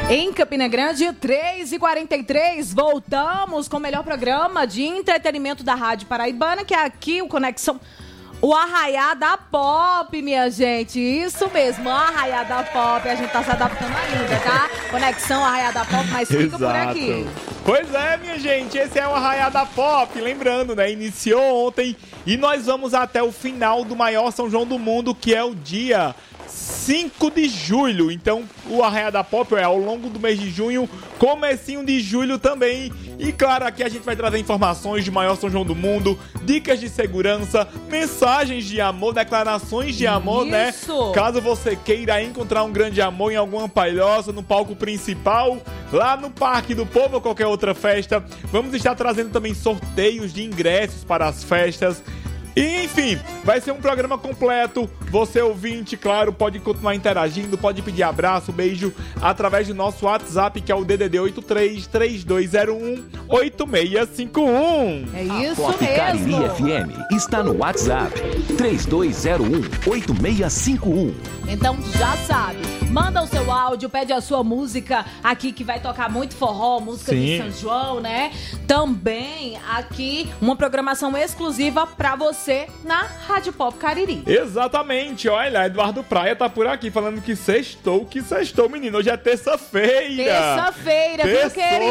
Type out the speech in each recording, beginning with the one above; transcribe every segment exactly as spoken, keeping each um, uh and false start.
Em Campina Grande, três e quarenta e três, voltamos com o melhor programa de entretenimento da Rádio Paraibana, que é aqui o Conexão, o Arraiá da Pop, minha gente. Isso mesmo, o Arraiá da Pop. A gente tá se adaptando ainda, tá? Conexão Arraiá da Pop, mas fica Exato. Por aqui. Pois é, minha gente, esse é o Arraiá da Pop. Lembrando, né? Iniciou ontem e nós vamos até o final do maior São João do mundo, que é o dia cinco de julho. Então o Arraiá da Pop é ao longo do mês de junho, comecinho de julho também. E claro, aqui a gente vai trazer informações de maior São João do mundo, dicas de segurança, mensagens de amor, declarações de amor, Isso. né? Caso você queira encontrar um grande amor em alguma palhoça, no palco principal, lá no Parque do Povo ou qualquer outra festa, vamos estar trazendo também sorteios de ingressos para as festas. E, enfim, vai ser um programa completo. Você, ouvinte, claro, pode continuar interagindo, pode pedir abraço, beijo, através do nosso WhatsApp, que é o D D D oito três, três dois zero um, oito seis cinco um. É isso Pop mesmo. Cariri F M está no WhatsApp, três dois zero um, oito seis cinco um. Então já sabe, manda o seu áudio, pede a sua música aqui, que vai tocar muito forró, música Sim. de São João, né? Também aqui uma programação exclusiva pra você na Rádio Pop Cariri. Exatamente, olha, Eduardo Praia tá por aqui falando que sextou, que sextou, menino, hoje é terça-feira. Terça-feira, meu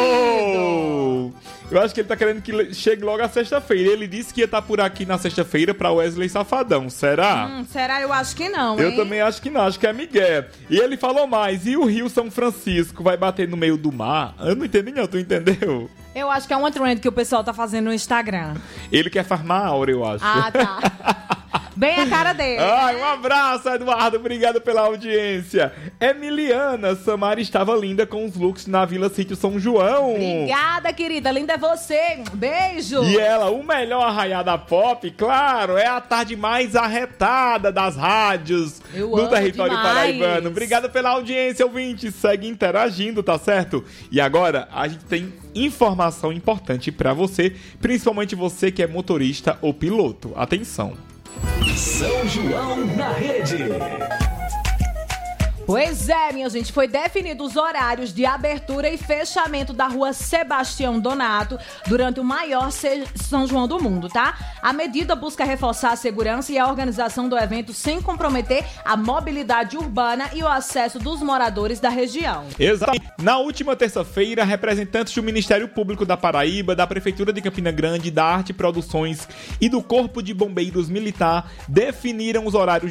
querido. Eu acho que ele tá querendo que chegue logo a sexta-feira. Ele disse que ia estar por aqui na sexta-feira pra Wesley Safadão, será? Hum, será? Eu acho que não, Eu hein? também acho que não, acho que é Miguel. E ele falou mais, e o Rio São Francisco vai bater no meio do mar? Eu não entendi não, tu entendeu? Eu acho que é uma trend que o pessoal tá fazendo no Instagram. Ele quer farmar a aura, eu acho. Ah, tá. Bem a cara dele. Ai, um abraço, Eduardo. Obrigado pela audiência. Emiliana, Samara estava linda com os looks na Vila Sítio São João. Obrigada, querida. Linda é você. Beijo. E ela, o melhor Arraiá da Pop, claro, é a tarde mais arretada das rádios Eu no amo território demais. paraibano. Obrigado pela audiência, ouvinte. Segue interagindo, tá certo? E agora, a gente tem informação importante pra você, principalmente você que é motorista ou piloto. Atenção. São João na rede. Pois é, minha gente, foi definido os horários de abertura e fechamento da rua Sebastião Donato durante o maior São João do mundo, tá? A medida busca reforçar a segurança e a organização do evento sem comprometer a mobilidade urbana e o acesso dos moradores da região. Exato. Na última terça-feira, representantes do Ministério Público da Paraíba, da Prefeitura de Campina Grande, da Arte Produções e do Corpo de Bombeiros Militar definiram os horários